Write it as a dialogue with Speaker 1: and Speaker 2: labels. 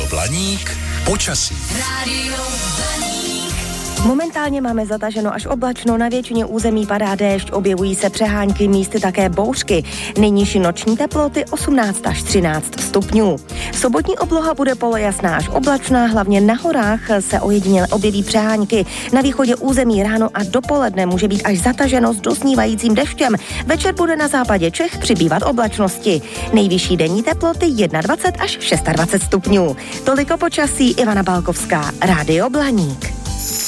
Speaker 1: Blaník počasí. Rádio Blaník.
Speaker 2: Momentálně máme zataženo až oblačno, na většině území padá déšť, objevují se přehánky, místy také bouřky. Nejnižší noční teploty 18 až 13 stupňů. Sobotní obloha bude polojasná až oblačná, hlavně na horách se ojediněle objeví přehánky. Na východě území ráno a dopoledne může být až zataženo s dosnívajícím deštěm. Večer bude na západě Čech přibývat oblačnosti. Nejvyšší denní teploty 21 až 26 stupňů. Toliko počasí, Ivana Balkovská, Rádio Blaník.